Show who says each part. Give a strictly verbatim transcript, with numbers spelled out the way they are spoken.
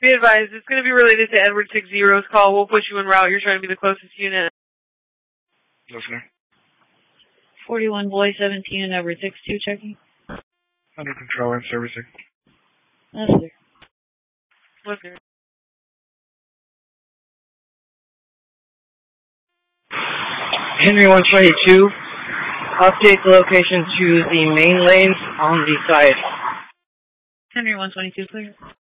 Speaker 1: Be advised, it's going to be related to Edward six zero's call. We'll put you en route. You're trying to be the closest unit.
Speaker 2: Listener.
Speaker 3: forty-one Boy seventeen and Edward six two checking.
Speaker 2: Under control and servicing.
Speaker 3: Yes, sir.
Speaker 1: Listener.
Speaker 4: Henry one twenty-two, update the location to the main lanes on the side.
Speaker 3: Henry one twenty-two, clear.